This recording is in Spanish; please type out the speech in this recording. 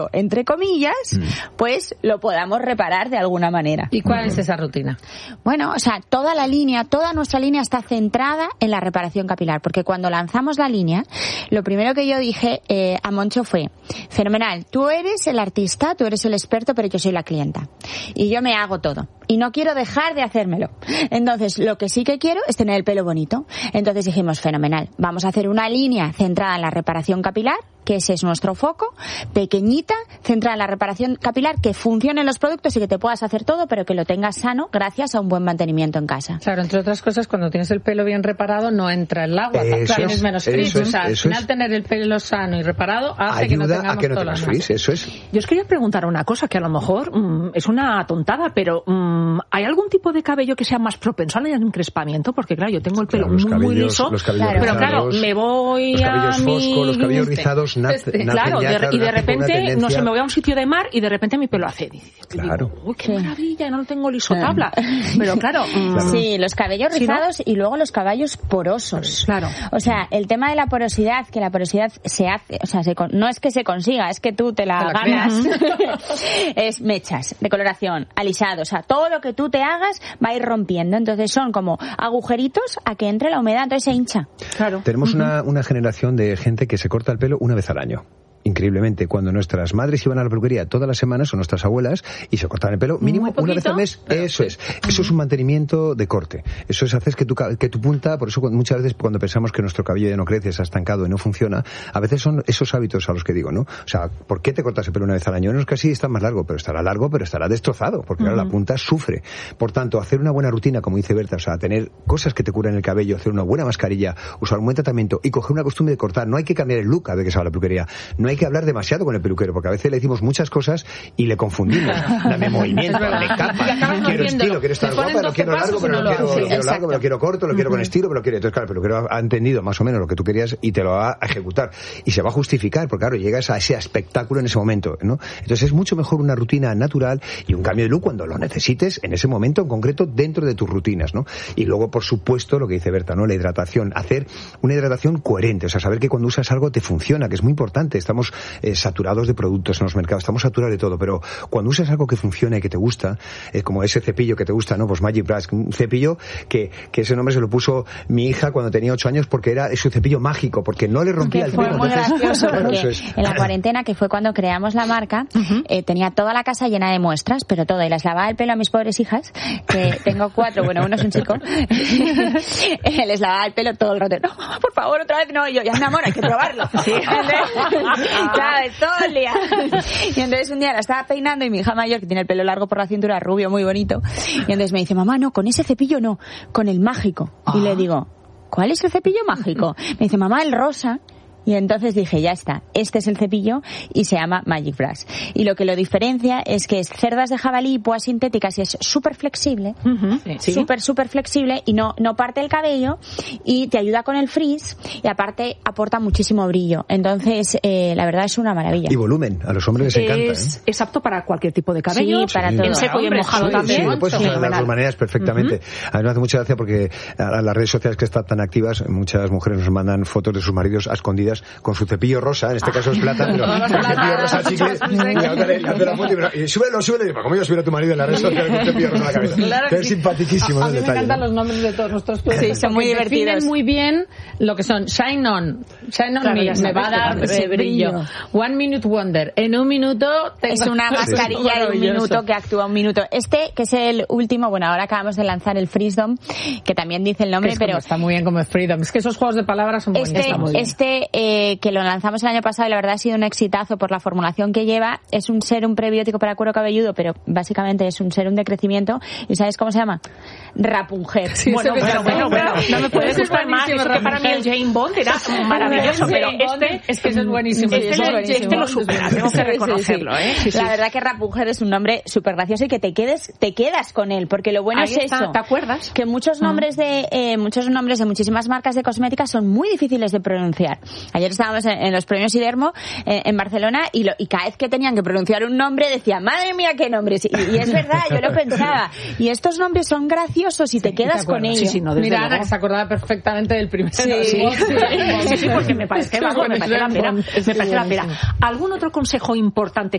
entre comillas, pues lo podamos reparar de alguna manera. ¿Y cuál es esa rutina? Bueno, o sea, toda nuestra línea está centrada en la reparación capilar, porque cuando lanzamos la línea, lo primero que yo dije a Moncho fue, fenomenal, tú eres el artista, tú eres el experto, pero yo soy la clienta. Y yo me hago todo. Y no quiero dejar de hacérmelo. Entonces, lo que sí que quiero es tener el pelo bonito. Entonces dijimos, fenomenal, vamos a hacer una línea centrada en la reparación capilar, que ese es nuestro foco, pequeñita, centrada en la reparación capilar, que funcionen los productos y que te puedas hacer todo, pero que lo tengas sano gracias a un buen mantenimiento en casa. Claro, entre otras cosas, cuando tienes el pelo bien reparado, no entra el agua, tienes menos frizz. O sea, al final tener el pelo sano y reparado hace que no tengamos todas las frizz, eso es. Yo os quería preguntar una cosa que a lo mejor es una tontada, pero ¿hay algún tipo de cabello que sea más propenso al encrespamiento? Porque claro, yo tengo el pelo muy liso, pero claro, me voy los cabellos foscos, los cabellos rizados claro, y de repente, no sé, me voy a un sitio de mar y de repente mi pelo hace. Claro. Digo, uy, qué maravilla, no lo tengo liso tabla. Pero claro. Sí, los cabellos rizados y luego los cabellos porosos. Claro. O sea, el tema de la porosidad, que la porosidad se hace, o sea, no es que se consiga, es que tú te la ganas. Es mechas, decoloración, alisado, o sea, todo lo que tú te hagas va a ir rompiendo. Entonces son como agujeritos a que entre la humedad, entonces se hincha. Claro. Tenemos una generación de gente que se corta el pelo una vez al año. Increíblemente, cuando nuestras madres iban a la peluquería todas las semanas, o nuestras abuelas, y se cortaban el pelo mínimo una vez al mes, eso es un mantenimiento de corte. Eso es hacer que tu punta, por eso muchas veces cuando pensamos que nuestro cabello ya no crece, está estancado y no funciona, a veces son esos hábitos a los que digo, ¿no? O sea, ¿por qué te cortas el pelo una vez al año? No es que así está más largo, pero estará destrozado, porque claro, la punta sufre. Por tanto, hacer una buena rutina, como dice Berta, o sea, tener cosas que te curan el cabello, hacer una buena mascarilla, usar un buen tratamiento y coger una costumbre de cortar. No hay que cambiar el look a ver que se va a la peluquería. No hay que hablar demasiado con el peluquero, porque a veces le decimos muchas cosas y le confundimos. Dame movimiento, dame capa, quiero estilo, quiero estar guapa, lo quiero largo, pero lo quiero largo, pero lo quiero corto, lo quiero con estilo, pero lo quiero... Entonces, claro, el peluquero ha entendido más o menos lo que tú querías y te lo va a ejecutar. Y se va a justificar, porque claro, llegas a ese espectáculo en ese momento, ¿no? Entonces es mucho mejor una rutina natural y un cambio de look cuando lo necesites en ese momento en concreto dentro de tus rutinas, ¿no? Y luego, por supuesto, lo que dice Berta, ¿no? La hidratación, hacer una hidratación coherente, o sea, saber que cuando usas algo te funciona, que es muy importante. Estamos saturados de productos en los mercados, estamos saturados de todo, pero cuando usas algo que funciona y que te gusta, como ese cepillo que te gusta, ¿no? Pues Magic Brush, un cepillo que ese nombre se lo puso mi hija cuando tenía 8 años porque era su cepillo mágico, porque no le rompía el pelo. Fue muy gracioso, porque en la cuarentena, que fue cuando creamos la marca, tenía toda la casa llena de muestras, pero todo, y las lavaba el pelo a mis pobres hijas, que tengo 4, bueno, uno es un chico, les lavaba el pelo todo el rato. No, mamá, por favor, otra vez no. Y yo, ya, mi amor, hay que probarlo. Sí. ¿Sabes? Todo el día. Y entonces un día la estaba peinando y mi hija mayor, que tiene el pelo largo por la cintura, rubio, muy bonito, y entonces me dice, mamá, no, con ese cepillo no, con el mágico. Y le digo, ¿cuál es el cepillo mágico? Me dice, mamá, el rosa. Y entonces dije, ya está, este es el cepillo y se llama Magic Brush. Y lo que lo diferencia es que es cerdas de jabalí y púas sintéticas y es súper flexible, súper flexible y no parte el cabello y te ayuda con el frizz y aparte aporta muchísimo brillo. Entonces, la verdad es una maravilla. Y volumen, a los hombres les encanta. Es apto para cualquier tipo de cabello. Sí, para todo. En seco y en mojado también. Sí, lo puedes usar de las dos maneras perfectamente. A mí me hace mucha gracia porque a las redes sociales que están tan activas, muchas mujeres nos mandan fotos de sus maridos a escondidas con su cepillo rosa, en este caso es plata, pero el cepillo rosa chicle, y súbelo, ¿cómo yo subir a tu marido en la red social con un cepillo rosa en la cabeza? Claro que es simpaticísimo el detalle. Me encantan los nombres de todos nuestros clientes. Sí, son muy divertidos. Definen muy bien lo que son Shine On me va a dar brillo. 1 Minute Wonder, en un minuto es una mascarilla de un minuto que actúa un minuto. Este, que es el último, bueno, ahora acabamos de lanzar el Freedom, que también dice el nombre, pero está muy bien como Freedom. Es que esos juegos de palabras son buenos. Que lo lanzamos el año pasado y la verdad ha sido un exitazo por la formulación que lleva. Es un serum prebiótico para cuero cabelludo, pero básicamente es un serum de crecimiento. ¿Y sabes cómo se llama? Rapunzel. Sí, bueno, no me puedes gustar más. Eso que para mí el Jane Bond era maravilloso, pero es que eso es buenísimo. Este lo supera, tengo que reconocerlo, La verdad que Rapunzel es un nombre súper gracioso y que te quedas con él, porque lo bueno es eso. ¿Te acuerdas? Que muchos nombres de muchísimas marcas de cosméticas son muy difíciles de pronunciar. Ayer estábamos en los premios Idermo en Barcelona y cada vez que tenían que pronunciar un nombre decía, madre mía, qué nombres. Y es verdad, yo lo pensaba. Y estos nombres son graciosos y te quedas con ellos. Sí, no, mira, Ana, que se acordaba perfectamente del primero. Sí, porque me parece la pena. ¿Algún otro consejo importante